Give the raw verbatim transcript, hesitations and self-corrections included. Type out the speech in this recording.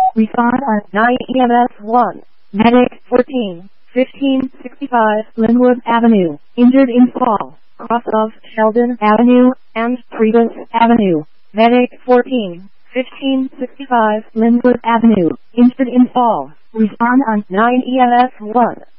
Respond on nine E M S one. Medic fourteen, fifteen sixty-five Linwood Avenue. Injured in fall. Cross of Sheldon Avenue and Priebus Avenue. Medic fourteen, fifteen sixty-five Linwood Avenue. Injured in fall. Respond on nine E M S one.